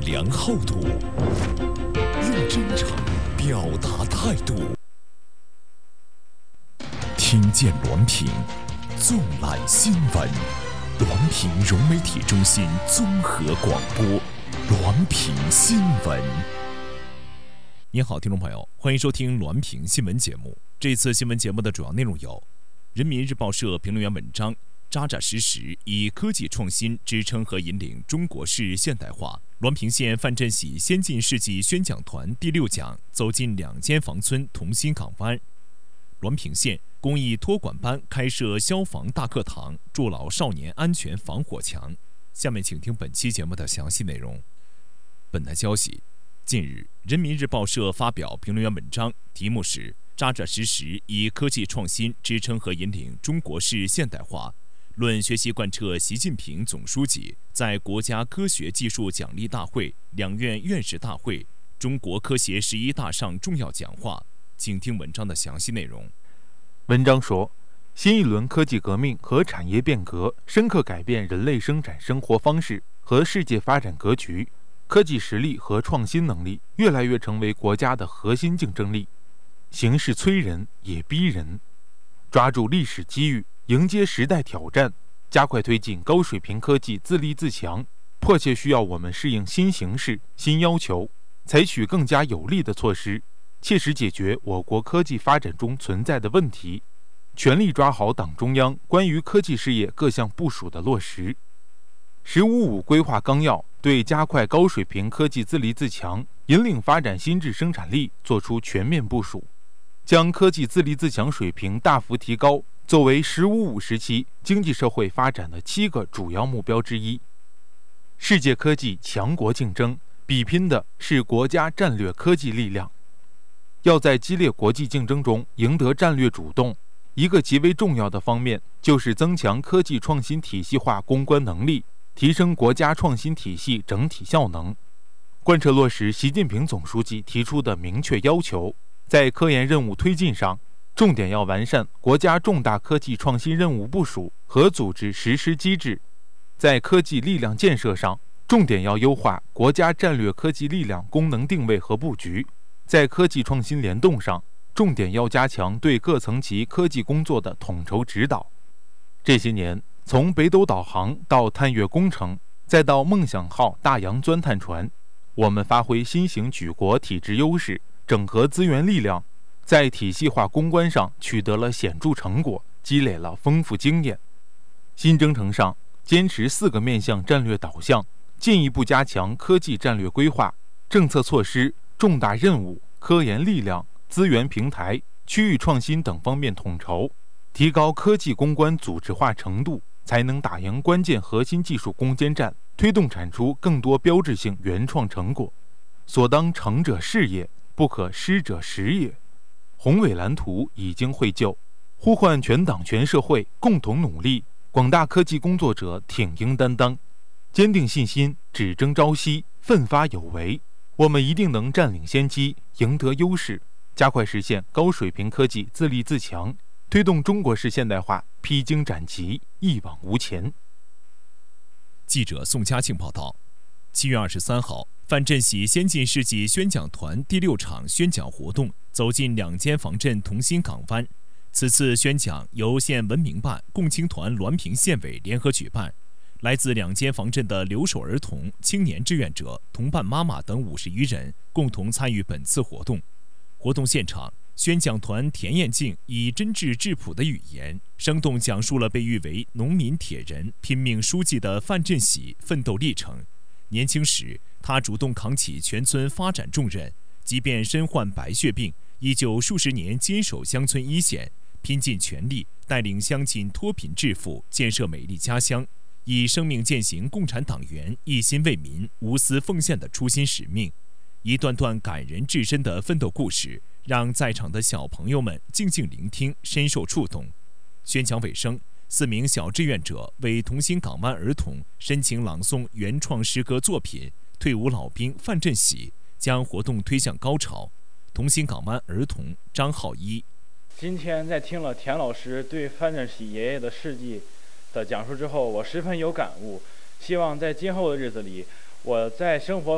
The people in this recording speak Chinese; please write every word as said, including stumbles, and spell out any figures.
量厚度，用真诚表达态度。听见滦平，纵览新闻。滦平融媒体中心综合广播，滦平新闻。您好，听众朋友，欢迎收听滦平新闻节目。这次新闻节目的主要内容有：人民日报社评论员文章，扎扎实实以科技创新支撑和引领中国式现代化。滦平县范振喜先进事迹宣讲团第六讲走进两间房村同心港湾。滦平县公益托管班开设消防大课堂，筑牢少年安全防火墙。下面请听本期节目的详细内容。本台消息，近日人民日报社发表评论员文章，题目是扎扎实实以科技创新支撑和引领中国式现代化，论学习贯彻习近平总书记在国家科学技术奖励大会、两院院士大会、中国科协十一大上重要讲话。请听文章的详细内容。 文章说，新一轮科技革命和产业变革深刻改变人类生产生活方式和世界发展格局，科技实力和创新能力越来越成为国家的核心竞争力。形势催人也逼人，抓住历史机遇，迎接时代挑战，加快推进高水平科技自立自强，迫切需要我们适应新形势、新要求，采取更加有力的措施，切实解决我国科技发展中存在的问题，全力抓好党中央关于科技事业各项部署的落实。十五五规划纲要对加快高水平科技自立自强、引领发展新质生产力作出全面部署，将科技自立自强水平大幅提高作为十五五时期经济社会发展的七个主要目标之一。世界科技强国竞争比拼的是国家战略科技力量，要在激烈国际竞争中赢得战略主动，一个极为重要的方面就是增强科技创新体系化攻关能力，提升国家创新体系整体效能。贯彻落实习近平总书记提出的明确要求，在科研任务推进上，重点要完善国家重大科技创新任务部署和组织实施机制；在科技力量建设上，重点要优化国家战略科技力量功能定位和布局；在科技创新联动上，重点要加强对各层级科技工作的统筹指导。这些年，从北斗导航到探月工程，再到梦想号大洋钻探船，我们发挥新型举国体制优势，整合资源力量，在体系化攻关上取得了显著成果，积累了丰富经验。新征程上，坚持四个面向战略导向，进一步加强科技战略规划、政策措施、重大任务、科研力量、资源平台、区域创新等方面统筹，提高科技攻关组织化程度，才能打赢关键核心技术攻坚战，推动产出更多标志性原创成果。所当成者事业，不可失者时也。宏伟蓝图已经绘就，呼唤全党全社会共同努力，广大科技工作者挺膺担当，坚定信心，只争朝夕，奋发有为。我们一定能占领先机，赢得优势，加快实现高水平科技自立自强，推动中国式现代化披荆斩棘，一往无前。 记者宋佳庆报道。七月二十三号，范振喜先进事迹宣讲团第六场宣讲活动走进两间房镇同心港湾。此次宣讲由县文明办、共青团滦平县委联合举办，来自两间房镇的留守儿童、青年志愿者、同伴妈妈等五十余人共同参与本次活动。活动现场，宣讲团田艳静以真挚质朴的语言，生动讲述了被誉为农民铁人、拼命书记的范振喜奋斗历程。年轻时，他主动扛起全村发展重任，即便身患白血病，依旧数十年坚守乡村一线，拼尽全力带领乡亲脱贫致富，建设美丽家乡，以生命践行共产党员一心为民、无私奉献的初心使命。一段段感人至深的奋斗故事，让在场的小朋友们静静聆听，深受触动。宣讲尾声，四名小志愿者为同心港湾儿童深情朗诵原创诗歌作品，退伍老兵范振喜将活动推向高潮。同心港湾儿童张浩一。 今天在听了田老师对范振喜爷爷的事迹的讲述之后，我十分有感悟，希望在今后的日子里，我在生活